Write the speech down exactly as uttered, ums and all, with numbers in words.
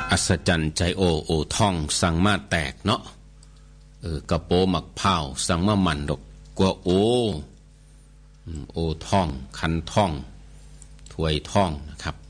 อัศจรรย์ใจโอโอท่องสั่งมาแตกเนาะเออกระโปหมักเผาสั่งมามันดอกกว่าโอโอท่องคันท่องถวยท่องนะครับ